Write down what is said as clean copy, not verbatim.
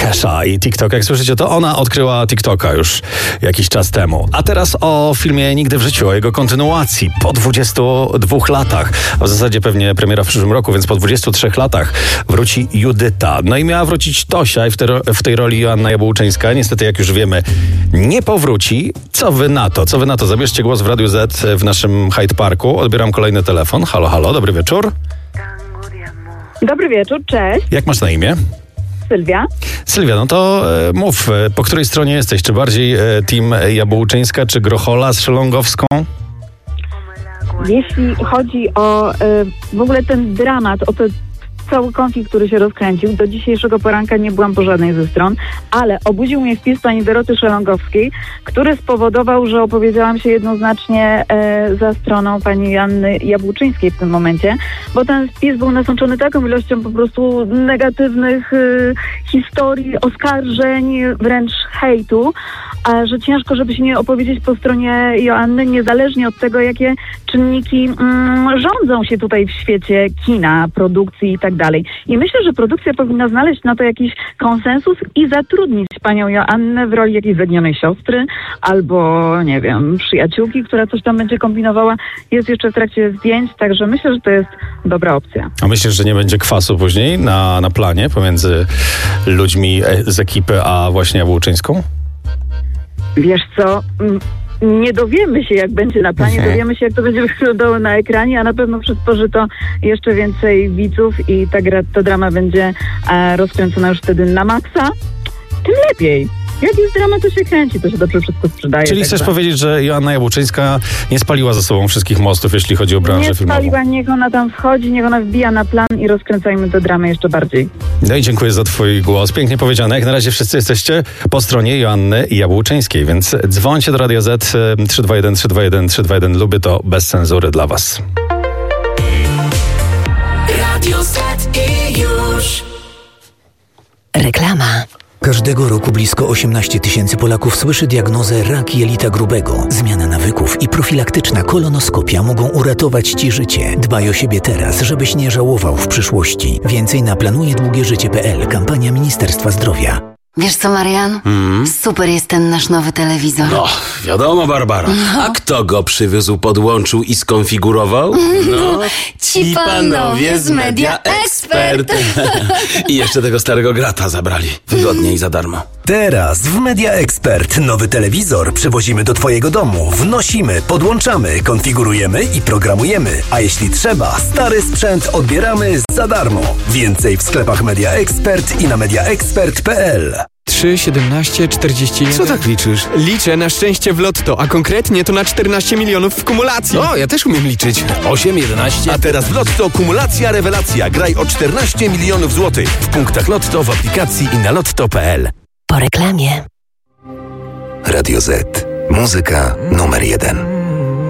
Kesha i TikTok. Jak słyszycie, to ona odkryła TikToka już jakiś czas temu. A teraz o filmie Nigdy w życiu, o jego kontynuacji po 22 latach. A w zasadzie pewnie premiera w przyszłym roku, więc po 23 latach wróci Judyta. No i miała wrócić Tosia i w tej roli Joanna Jabłoczyńska. Niestety, jak już wiemy, nie powróci. Co wy na to? Zabierzcie głos w Radiu Z w naszym Hyde Parku. Odbieram kolejny telefon. Halo, halo, dobry wieczór. Dobry wieczór, cześć. Jak masz na imię? Sylwia. Sylwia, no to mów, po której stronie jesteś? Czy bardziej team Jabłoczyńska, czy Grochola z Szelongowską? Jeśli chodzi o w ogóle ten dramat, o ten cały konflikt, który się rozkręcił, do dzisiejszego poranka nie byłam po żadnej ze stron, ale obudził mnie wpis pani Doroty Szelongowskiej, który spowodował, że opowiedziałam się jednoznacznie za stroną pani Joanny Jabłoczyńskiej w tym momencie, bo ten wpis był nasączony taką ilością po prostu negatywnych historii, oskarżeń, wręcz hejtu, że ciężko, żeby się nie opowiedzieć po stronie Joanny, niezależnie od tego, jakie czynniki rządzą się tutaj w świecie kina, produkcji i tak dalej. I myślę, że produkcja powinna znaleźć na to jakiś konsensus i zatrudnić panią Joannę w roli jakiejś zaginionej siostry albo, nie wiem, przyjaciółki, która coś tam będzie kombinowała. Jest jeszcze w trakcie zdjęć, także myślę, że to jest dobra opcja. A myślisz, że nie będzie kwasu później na planie pomiędzy ludźmi z ekipy a właśnie Jabłoczyńską? Wiesz co, nie dowiemy się, jak będzie na planie, dowiemy się, jak to będzie wyglądało na ekranie, a na pewno przytworzy to jeszcze więcej widzów i ta drama będzie rozkręcona już wtedy na maksa. Tym lepiej. Jak jest drama, to się kręci, to się dobrze wszystko sprzedaje. Czyli chcesz powiedzieć, że Joanna Jabłoczyńska nie spaliła za sobą wszystkich mostów, jeśli chodzi o branżę filmową? Nie spaliła, niech ona tam wchodzi, niech ona wbija na plan i rozkręcajmy tę dramę jeszcze bardziej. No i dziękuję za twój głos. Pięknie powiedziane. Jak na razie wszyscy jesteście po stronie Joanny Jabłoczyńskiej, więc dzwońcie do Radia Z 321 321 321. Lubię to bez cenzury dla was. Radio Z i już. Reklama. Każdego roku blisko 18 000 Polaków słyszy diagnozę rak jelita grubego. Zmiana nawyków i profilaktyczna kolonoskopia mogą uratować Ci życie. Dbaj o siebie teraz, żebyś nie żałował w przyszłości. Więcej na planujedługieżycie.pl. Kampania Ministerstwa Zdrowia. Wiesz co, Marian? Super jest ten nasz nowy telewizor. No, wiadomo, Barbara. A kto go przywiózł, podłączył i skonfigurował? No, ci panowie z Media Expert. I jeszcze tego starego grata zabrali. Wygodnie i za darmo. Teraz w Media Expert nowy telewizor przywozimy do Twojego domu. Wnosimy, podłączamy, konfigurujemy i programujemy. A jeśli trzeba, stary sprzęt odbieramy za darmo. Więcej w sklepach Media Expert i na mediaexpert.pl. 3, 17, 41... Co tak liczysz? Liczę na szczęście w lotto, a konkretnie to na 14 milionów w kumulacji. O, ja też umiem liczyć. 8, 11... A teraz w Lotto kumulacja rewelacja. Graj o 14 milionów złotych. W punktach Lotto, w aplikacji i na lotto.pl. Po reklamie. Radio Z. Muzyka numer 1.